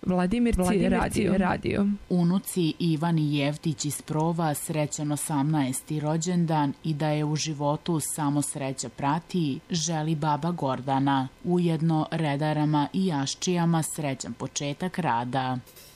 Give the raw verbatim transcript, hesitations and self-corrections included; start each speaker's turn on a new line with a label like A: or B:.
A: Vladimir radio. radio.
B: Unuci Ivan i Jevtić iz Prova srećan osamnaesti rođendan i da je u životu samo sreća prati, želi baba Gordana. Ujedno redarama i jaščijama srećan početak rada.